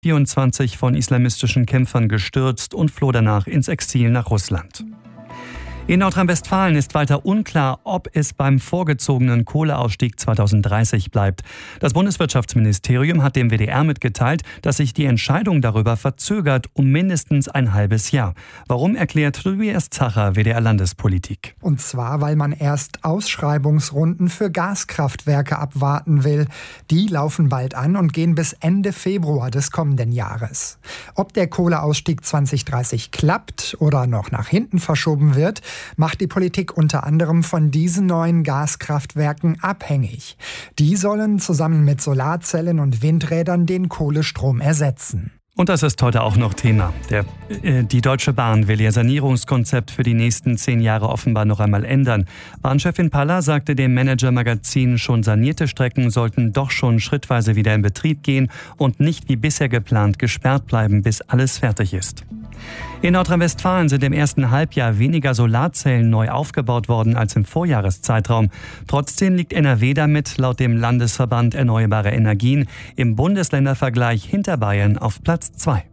24 von islamistischen Kämpfern gestürzt und floh danach ins Exil nach Russland. In Nordrhein-Westfalen ist weiter unklar, ob es beim vorgezogenen Kohleausstieg 2030 bleibt. Das Bundeswirtschaftsministerium hat dem WDR mitgeteilt, dass sich die Entscheidung darüber verzögert um mindestens ein halbes Jahr. Warum, erklärt Tobias Zacher, WDR Landespolitik. Und zwar, weil man erst Ausschreibungsrunden für Gaskraftwerke abwarten will. Die laufen bald an und gehen bis Ende Februar des kommenden Jahres. Ob der Kohleausstieg 2030 klappt oder noch nach hinten verschoben wird, macht die Politik unter anderem von diesen neuen Gaskraftwerken abhängig. Die sollen zusammen mit Solarzellen und Windrädern den Kohlestrom ersetzen. Und das ist heute auch noch Thema. Die Deutsche Bahn will ihr Sanierungskonzept für die nächsten 10 Jahre offenbar noch einmal ändern. Bahnchefin Paller sagte dem Manager-Magazin, schon sanierte Strecken sollten doch schon schrittweise wieder in Betrieb gehen und nicht wie bisher geplant gesperrt bleiben, bis alles fertig ist. In Nordrhein-Westfalen sind im ersten Halbjahr weniger Solarzellen neu aufgebaut worden als im Vorjahreszeitraum. Trotzdem liegt NRW damit laut dem Landesverband Erneuerbare Energien im Bundesländervergleich hinter Bayern auf Platz 2.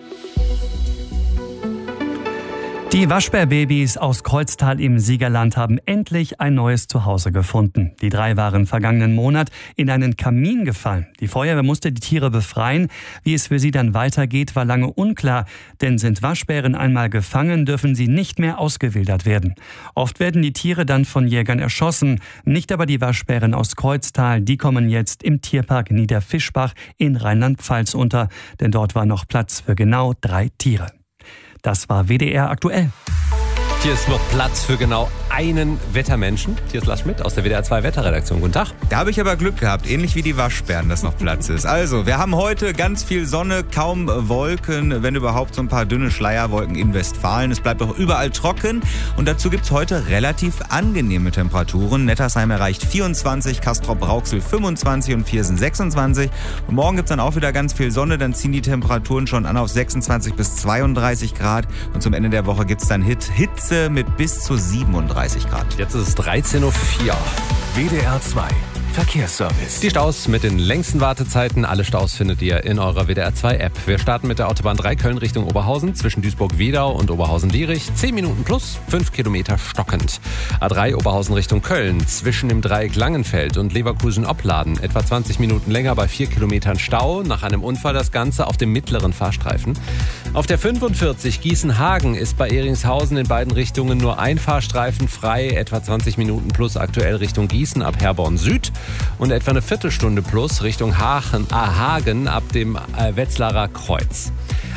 Die Waschbärbabys aus Kreuztal im Siegerland haben endlich ein neues Zuhause gefunden. Die 3 waren vergangenen Monat in einen Kamin gefallen. Die Feuerwehr musste die Tiere befreien. Wie es für sie dann weitergeht, war lange unklar. Denn sind Waschbären einmal gefangen, dürfen sie nicht mehr ausgewildert werden. Oft werden die Tiere dann von Jägern erschossen. Nicht aber die Waschbären aus Kreuztal. Die kommen jetzt im Tierpark Niederfischbach in Rheinland-Pfalz unter. Denn dort war noch Platz für genau 3 Tiere. Das war WDR aktuell. Hier ist noch Platz für genau einen Wettermenschen. Hier ist Lars Schmidt aus der WDR 2 Wetterredaktion. Guten Tag. Da habe ich aber Glück gehabt, ähnlich wie die Waschbären, dass noch Platz ist. Also, wir haben heute ganz viel Sonne, kaum Wolken, wenn überhaupt so ein paar dünne Schleierwolken in Westfalen. Es bleibt auch überall trocken und dazu gibt es heute relativ angenehme Temperaturen. Nettersheim erreicht 24, Castrop-Rauxel 25 und Viersen 26. Und morgen gibt es dann auch wieder ganz viel Sonne, dann ziehen die Temperaturen schon an auf 26 bis 32 Grad. Und zum Ende der Woche gibt es dann Hitze mit bis zu 37 Grad. Jetzt ist es 13.04 Uhr. WDR 2 Verkehrsservice. Die Staus mit den längsten Wartezeiten. Alle Staus findet ihr in eurer WDR 2 App. Wir starten mit der Autobahn 3 Köln Richtung Oberhausen zwischen Duisburg-Wedau und Oberhausen-Lierich. 10 Minuten plus, 5 Kilometer stockend. A3 Oberhausen Richtung Köln zwischen dem Dreieck Langenfeld und Leverkusen-Opladen. Etwa 20 Minuten länger bei 4 Kilometern Stau. Nach einem Unfall das Ganze auf dem mittleren Fahrstreifen. Auf der 45 Gießen-Hagen ist bei Eringshausen in beiden Richtungen nur ein Fahrstreifen frei. Etwa 20 Minuten plus aktuell Richtung Gießen ab Herborn Süd. Und etwa eine Viertelstunde plus Richtung Hagen ab dem Wetzlarer Kreuz.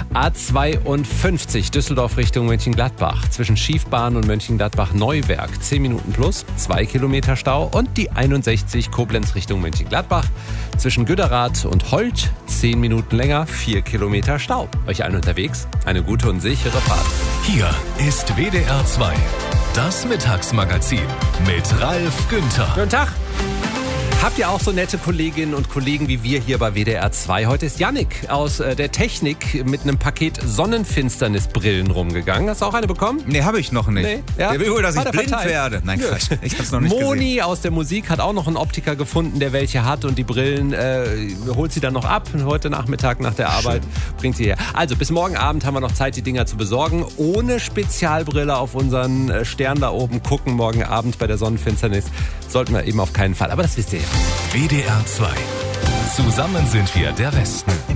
A52 Düsseldorf Richtung Mönchengladbach zwischen Schiefbahn und Mönchengladbach-Neuwerk 10 Minuten plus, 2 Kilometer Stau. Und die 61 Koblenz Richtung Mönchengladbach zwischen Güderath und Holt 10 Minuten länger, 4 Kilometer Stau. Euch allen unterwegs eine gute und sichere Fahrt. Hier ist WDR 2, das Mittagsmagazin mit Ralf Günther. Guten Tag. Habt ihr auch so nette Kolleginnen und Kollegen wie wir hier bei WDR 2? Heute ist Yannick aus der Technik mit einem Paket Sonnenfinsternisbrillen rumgegangen. Hast du auch eine bekommen? Nee, habe ich noch nicht. Nee, ja? Der will wohl, dass ich blind verteilt. werde. Nein, Quatsch. Ich hab's noch nicht Moni gesehen. aus der Musik hat auch noch einen Optiker gefunden, der welche hat. Und die Brillen holt sie dann noch ab. Heute Nachmittag nach der Arbeit bringt sie her. Also bis morgen Abend haben wir noch Zeit, die Dinger zu besorgen. Ohne Spezialbrille auf unseren Stern da oben gucken morgen Abend bei der Sonnenfinsternis. Sollten wir eben auf keinen Fall. Aber das wisst ihr ja. WDR 2. Zusammen sind wir der Westen.